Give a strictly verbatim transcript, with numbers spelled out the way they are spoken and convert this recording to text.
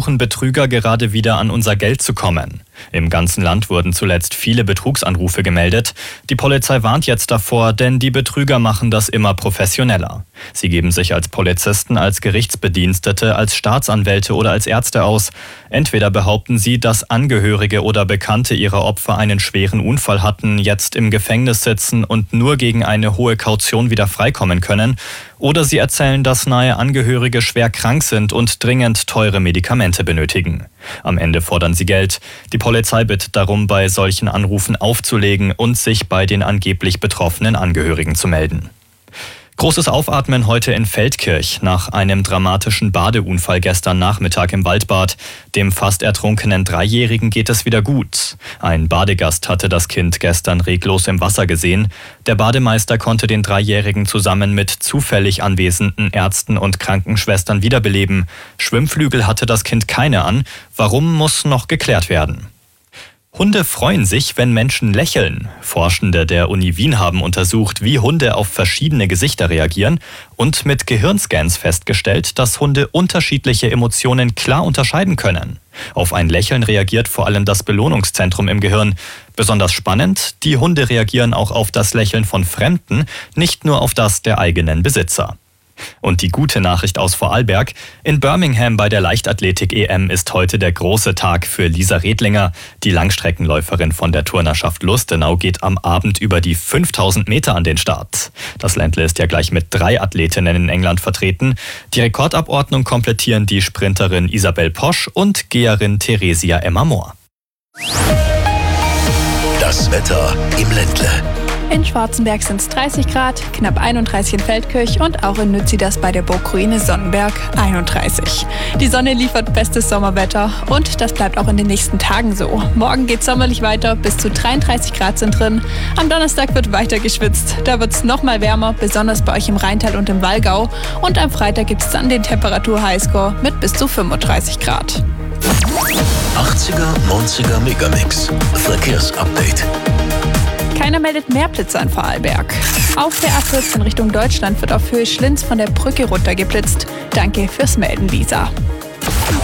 versuchen Betrüger gerade wieder an unser Geld zu kommen. Im ganzen Land wurden zuletzt viele Betrugsanrufe gemeldet. Die Polizei warnt jetzt davor, denn die Betrüger machen das immer professioneller. Sie geben sich als Polizisten, als Gerichtsbedienstete, als Staatsanwälte oder als Ärzte aus. Entweder behaupten sie, dass Angehörige oder Bekannte ihrer Opfer einen schweren Unfall hatten, jetzt im Gefängnis sitzen und nur gegen eine hohe Kaution wieder freikommen können. Oder sie erzählen, dass nahe Angehörige schwer krank sind und dringend teure Medikamente benötigen. Am Ende fordern sie Geld. Die Polizei bittet darum, bei solchen Anrufen aufzulegen und sich bei den angeblich betroffenen Angehörigen zu melden. Großes Aufatmen heute in Feldkirch nach einem dramatischen Badeunfall gestern Nachmittag im Waldbad. Dem fast ertrunkenen Dreijährigen geht es wieder gut. Ein Badegast hatte das Kind gestern reglos im Wasser gesehen. Der Bademeister konnte den Dreijährigen zusammen mit zufällig anwesenden Ärzten und Krankenschwestern wiederbeleben. Schwimmflügel hatte das Kind keine an. Warum, muss noch geklärt werden. Hunde freuen sich, wenn Menschen lächeln. Forschende der Uni Wien haben untersucht, wie Hunde auf verschiedene Gesichter reagieren und mit Gehirnscans festgestellt, dass Hunde unterschiedliche Emotionen klar unterscheiden können. Auf ein Lächeln reagiert vor allem das Belohnungszentrum im Gehirn. Besonders spannend, die Hunde reagieren auch auf das Lächeln von Fremden, nicht nur auf das der eigenen Besitzer. Und die gute Nachricht aus Vorarlberg: In Birmingham bei der Leichtathletik-E M ist heute der große Tag für Lisa Redlinger. Die Langstreckenläuferin von der Turnerschaft Lustenau geht am Abend über die fünftausend Meter an den Start. Das Ländle ist ja gleich mit drei Athletinnen in England vertreten. Die Rekordabordnung komplettieren die Sprinterin Isabel Posch und Geherin Theresia Emma Mohr. Das Wetter im Ländle. In Schwarzenberg sind es dreißig Grad, knapp einunddreißig in Feldkirch und auch in Nützidas bei der Burgruine Sonnenberg einunddreißig. Die Sonne liefert bestes Sommerwetter und das bleibt auch in den nächsten Tagen so. Morgen geht sommerlich weiter, bis zu dreiunddreißig Grad sind drin. Am Donnerstag wird weiter geschwitzt, da wird es nochmal wärmer, besonders bei euch im Rheintal und im Wallgau. Und am Freitag gibt es dann den Temperatur-Highscore mit bis zu fünfunddreißig Grad. achtziger, neunziger Megamix. Verkehrsupdate. Keiner meldet mehr Blitzer in Vorarlberg. Auf der A vierzehn Richtung Deutschland wird auf Höhe Schlinz von der Brücke runtergeblitzt. Danke fürs Melden, Lisa.